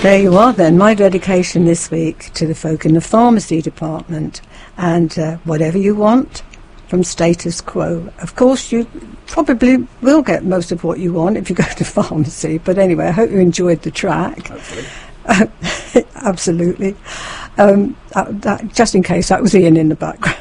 There you are then, my dedication this week to the folk in the pharmacy department. And whatever you want from Status Quo. Of course, you probably will get most of what you want if you go to pharmacy. But anyway, I hope you enjoyed the track. Hopefully. Absolutely. Just in case, that was Ian in the background.